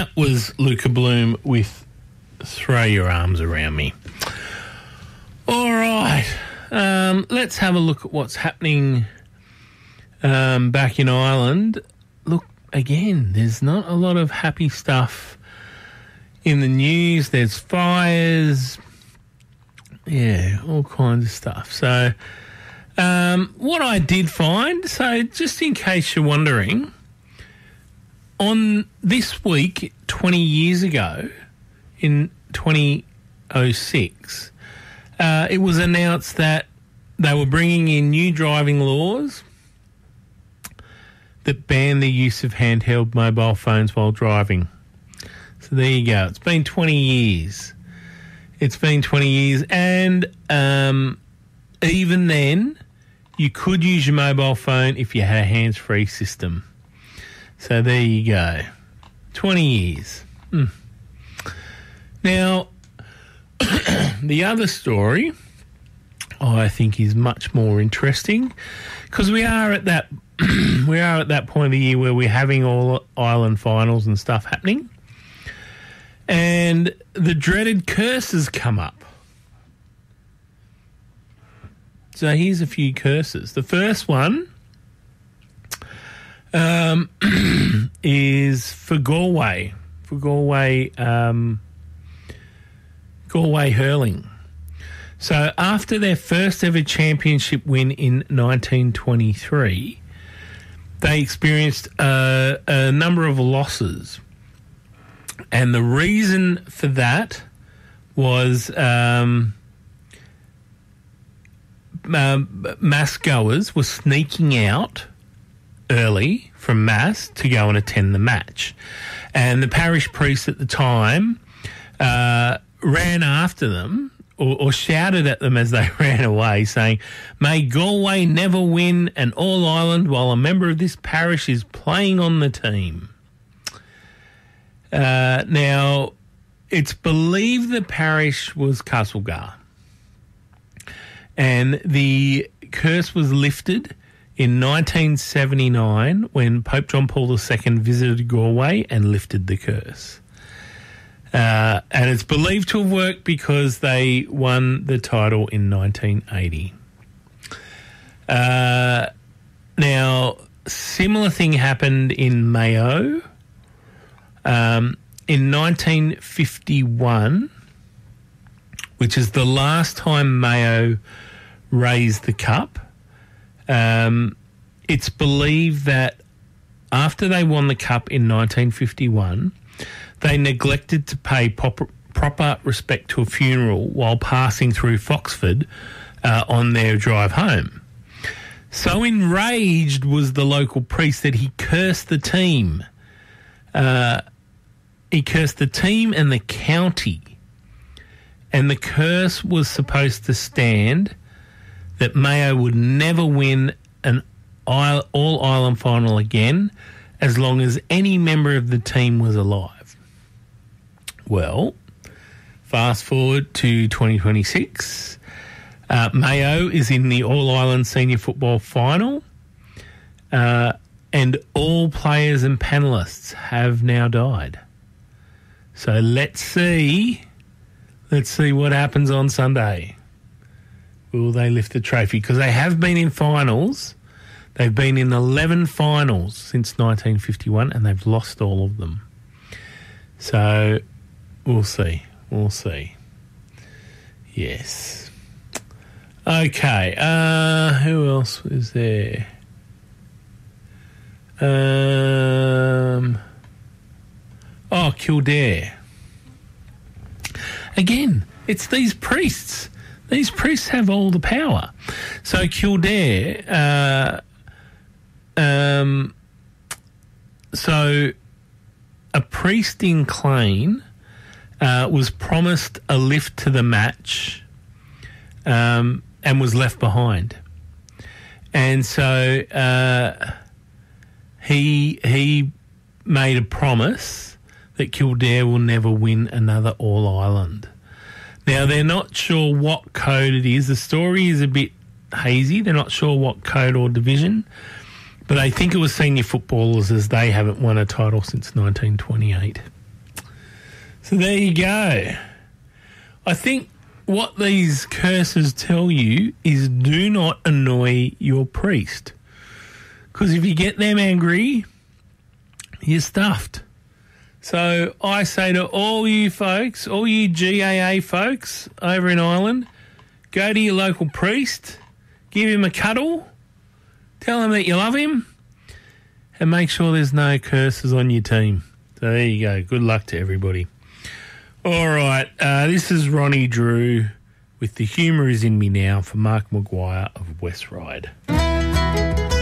that was Luca Bloom with Throw Your Arms Around Me. All right, let's have a look at what's happening back in Ireland. Look, again, there's not a lot of happy stuff in the news. There's fires, all kinds of stuff. So what I did find, so just in case you're wondering, on this week, 20 years ago, in 2006, it was announced that they were bringing in new driving laws that ban the use of handheld mobile phones while driving. So there you go. It's been 20 years. And even then, you could use your mobile phone if you had a hands-free system. So there you go. 20 years. Now, the other story I think is much more interesting, because we are at that point of the year where we're having all Ireland finals and stuff happening, and the dreaded curses come up. So here's a few curses. The first one is for Galway. Galway hurling. So after their first ever championship win in 1923, they experienced a number of losses. And the reason for that was mass goers were sneaking out early from mass to go and attend the match. And the parish priest at the time ran after them or shouted at them as they ran away, saying, "May Galway never win an All-Ireland while a member of this parish is playing on the team." Now, it's believed the parish was Castlegar, and the curse was lifted in 1979 when Pope John Paul II visited Galway and lifted the curse. And it's believed to have worked because they won the title in 1980. Now, similar thing happened in Mayo. In 1951, which is the last time Mayo raised the cup, it's believed that after they won the cup in 1951, they neglected to pay proper respect to a funeral while passing through Foxford on their drive home. So enraged was the local priest that he cursed the team. He cursed the team and the county. And the curse was supposed to stand that Mayo would never win an All-Ireland final again as long as any member of the team was alive. Well, fast forward to 2026. Mayo is in the All-Ireland Senior Football Final, and all players and panellists have now died. So let's see what happens on Sunday. Will they lift the trophy? Because they have been in finals. They've been in 11 finals since 1951, and they've lost all of them. So we'll see. Yes. Okay. Who else is there? Kildare. Again, it's these priests. These priests have all the power. So Kildare, so a priest in Clane was promised a lift to the match and was left behind. And so he made a promise that Kildare will never win another All-Ireland. Now, they're not sure what code it is. The story is a bit hazy. They're not sure what code or division, but they think it was senior footballers, as they haven't won a title since 1928. So there you go. I think what these curses tell you is do not annoy your priest. Because if you get them angry, you're stuffed. So I say to all you folks, all you GAA folks over in Ireland, go to your local priest, give him a cuddle, tell him that you love him, and make sure there's no curses on your team. So there you go. Good luck to everybody. All right, this is Ronnie Drew with The Humour Is In Me Now for Mark Maguire of West Ryde.